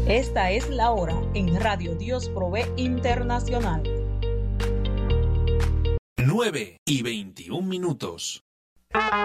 Esta es la hora en Radio Dios Provee Internacional. 9:21.